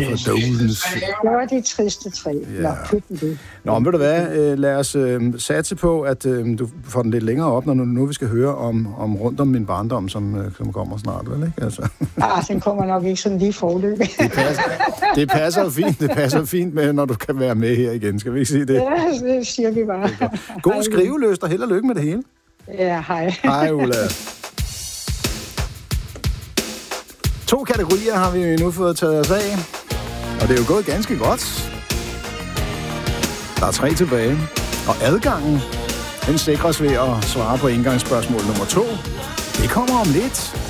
For dålens. Det var de triste 3. Ja. Nå, pyt med det. Nå, ved du hvad? Lad os satse på, at du får den lidt længere op, når nu vi skal høre om rundt om min barndom, som kommer snart, vel, ikke? Altså. Den kommer nok ikke sådan lige forløb. Det passer fint med, når du kan være med her igen. Skal vi ikke sige det? Ja, det siger vi bare. God skriveløst og held og lykke med det hele. Ja, hej. Hej, Ulla. 2 kategorier har vi nu fået taget os af, og det er jo gået ganske godt. Der er 3 tilbage, og adgangen, den sikres ved at svare på indgangsspørgsmål nummer 2. Det kommer om lidt.